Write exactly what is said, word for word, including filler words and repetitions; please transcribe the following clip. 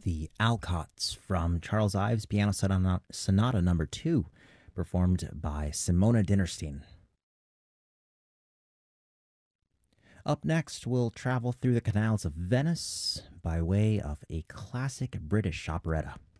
the Alcots from Charles Ives Piano Sonata, Sonata Number Two, performed by Simona Dinnerstein. Up next, we'll travel through the canals of Venice by way of a classic British operetta.